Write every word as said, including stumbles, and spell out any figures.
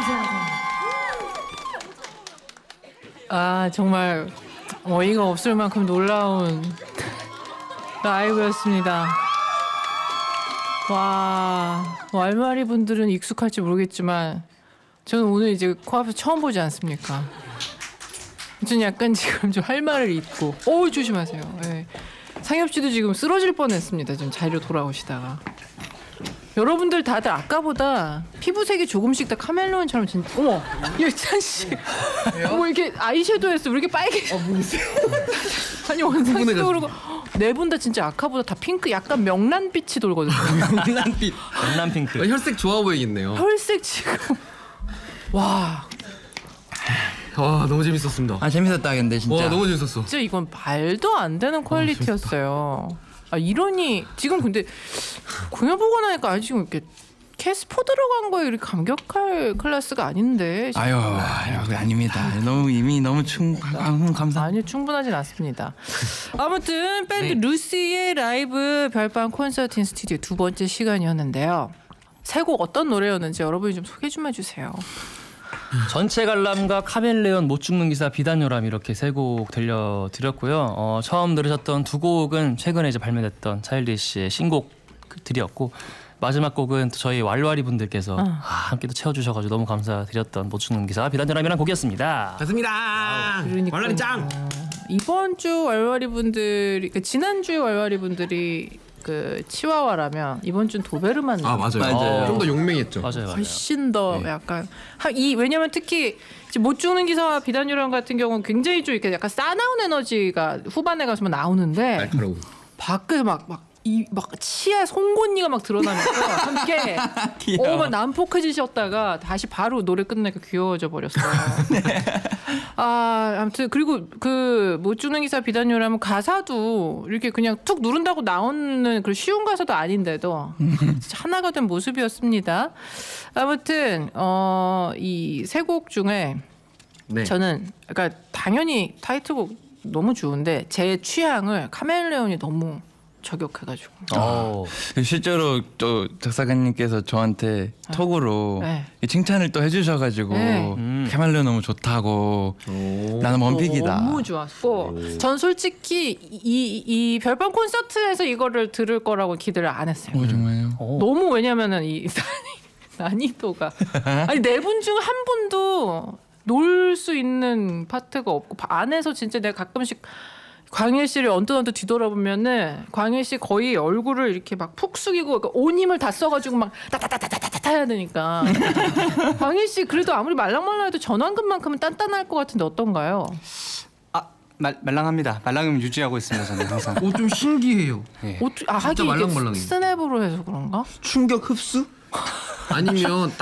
아 정말 어이가 없을 만큼 놀라운 라이브였습니다. 와, 왈마리 분들은 익숙할지 모르겠지만 저는 오늘 이제 코앞에서 처음 보지 않습니까? 전 약간 지금 좀 할 말을 잊고 어우 조심하세요. 네. 상엽 씨도 지금 쓰러질 뻔했습니다. 지금 자리로 돌아오시다가. 여러분들 다들 아까보다 피부색이 조금씩 다 카멜레온처럼 진짜 어머 열찬 씨 어머 이렇게 아이섀도우 했어 왜 이렇게 빨개 어 모르세요 아니 원상 씨도 그러고 네 분 다 진짜 아까보다 다 핑크 약간 명란빛이 돌거든요. 명란빛 명란 핑크. 어, 혈색 좋아 보이겠네요. 혈색 지금 와. 와 너무 재밌었습니다. 아 재밌었다 근데 진짜. 와 너무 재밌었어. 진짜 이건 말도 안 되는 퀄리티였어요. 아 이러니 지금 근데 공연 보고 나니까 아니 지금 이렇게 캐스퍼 들어간 거에 이렇게 감격할 클래스가 아닌데. 아유, 아유 아닙니다. 너무 이미 너무 충 감사. 아니 충분하진 않습니다. 아무튼 밴드 네. 루시의 라이브 별밤 콘서트 인 스튜디오 두 번째 시간이었는데요. 세 곡 어떤 노래였는지 여러분이 좀 소개 좀 해주세요. 전체 관람과 카멜레온 못 죽는 기사 비단요람 이렇게 세 곡 들려드렸고요. 어, 처음 들으셨던 두 곡은 최근에 이제 발매됐던 차일드시의 신곡들이었고 마지막 곡은 저희 왈왈이 분들께서 어. 아, 함께 또 채워주셔가지고 너무 감사드렸던 못 죽는 기사 비단요람이란 곡이었습니다. 맞습니다. 그러니까, 왈왈이 짱. 어, 이번 주 왈왈이 분들이 그 지난 주 왈왈이 분들이 그 치와와라면 이번 주는 도베르만 아 맞아요. 맞아요. 좀 더 용맹했죠. 맞아요, 맞아요. 훨씬 더 네. 약간 하, 이 왜냐면 특히 못 죽는 기사와 비단유랑 같은 경우는 굉장히 좀 이렇게 약간 싸나운 에너지가 후반에 가서 나오는데 날카로운. 밖에서 막 막 이 막 치아 송곳니가 막 드러나면서 함께 어막 난폭해지셨다가 다시 바로 노래 끝내니까 귀여워져 버렸어요. 네. 아 아무튼 그리고 그 못 죽는 기사 비단요라면 가사도 이렇게 그냥 툭 누른다고 나오는 그 쉬운 가사도 아닌데도 하나가 된 모습이었습니다. 아무튼 어, 이 세 곡 중에 네. 저는 그러니까 당연히 타이틀곡 너무 좋은데 제 취향을 카멜레온이 너무 저격해가지고. 어. 실제로 또 작사가님께서 저한테 아. 톡으로 네. 칭찬을 또 해주셔가지고 네. 음. 카멜레온 너무 좋다고. 오. 나는 원픽이다. 너무 좋았고 오. 전 솔직히 이, 이 별밤 콘서트에서 이거를 들을 거라고 기대를 안 했어요. 오, 정말요? 오. 너무 왜냐면은 이 난이도가 아니 네 분 중 한 분도 놀 수 있는 파트가 없고 안에서 진짜 내가 가끔씩 광일 씨를 언뜻 언뜻 뒤돌아보면은 광일 씨 거의 얼굴을 이렇게 막 푹 숙이고 그러니까 온 힘을 다 써가지고 막 따따따따따따 해야 되니까 광일 씨 그래도 아무리 말랑말랑해도 전완근만큼은 단단할 것 같은데 어떤가요? 아 말, 말랑합니다. 말랑함 유지하고 있습니다 저는 항상. 오 좀 신기해요. 네. 오, 아 하긴 이게 스냅으로 해서 그런가? 충격 흡수? 아니면